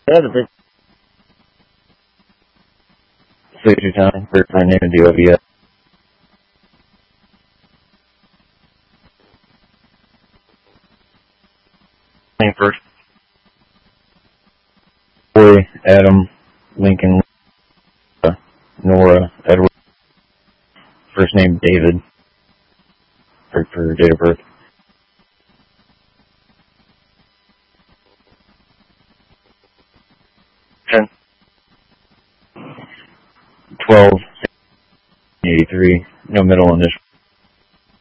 That's a bit. State your time for name and DOVS. Name first. Boy, Adam, Lincoln, Nora, Edward. First name David. For date of birth. 10. 12. 83. No middle initial.